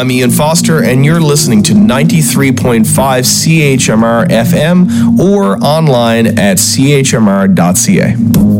I'm Ian Foster, and you're listening to 93.5 CHMR FM or online at chmr.ca.